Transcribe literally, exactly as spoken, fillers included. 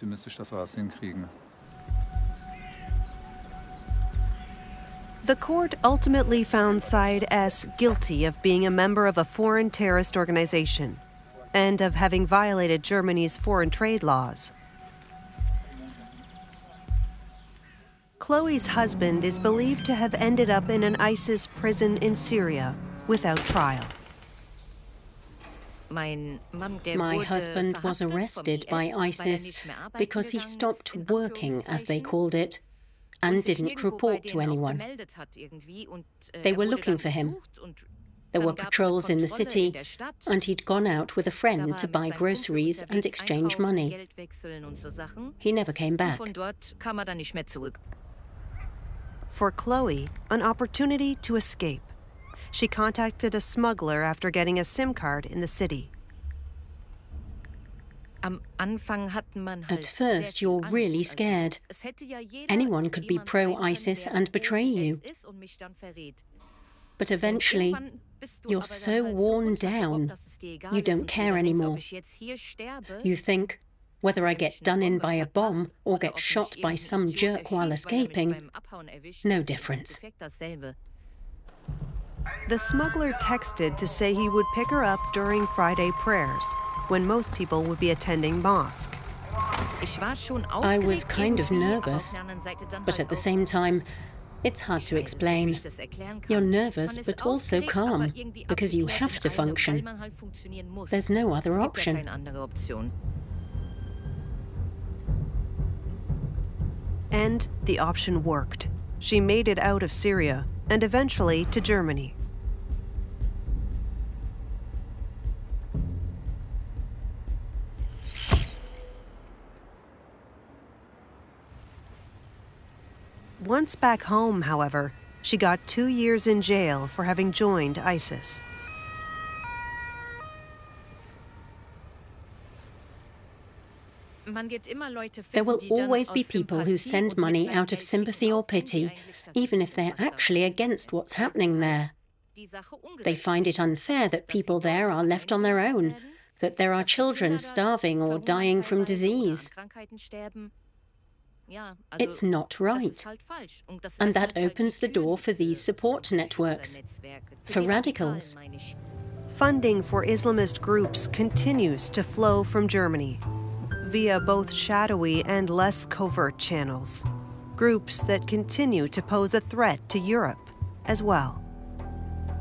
optimistisch, dass wir das hinkriegen. The court ultimately found Said S. guilty of being a member of a foreign terrorist organization and of having violated Germany's foreign trade laws. Chloe's husband is believed to have ended up in an ISIS prison in Syria without trial. My husband was arrested by ISIS because he stopped working, as they called it, and didn't report to anyone. They were looking for him. There were patrols in the city, and he'd gone out with a friend to buy groceries and exchange money. He never came back. For Chloe, an opportunity to escape. She contacted a smuggler after getting a SIM card in the city. At first, you're really scared. Anyone could be pro-ISIS and betray you. But eventually, you're so worn down, you don't care anymore. You think, whether I get done in by a bomb or get shot by some jerk while escaping, no difference. The smuggler texted to say he would pick her up during Friday prayers, when most people would be attending mosque. I was kind of nervous, but at the same time, it's hard to explain. You're nervous, but also calm, because you have to function. There's no other option. And the option worked. She made it out of Syria and eventually to Germany. Once back home, however, she got two years in jail for having joined ISIS. There will always be people who send money out of sympathy or pity, even if they're actually against what's happening there. They find it unfair that people there are left on their own, that there are children starving or dying from disease. It's not right. And that opens the door for these support networks, for radicals. Funding for Islamist groups continues to flow from Germany via both shadowy and less covert channels, groups that continue to pose a threat to Europe as well.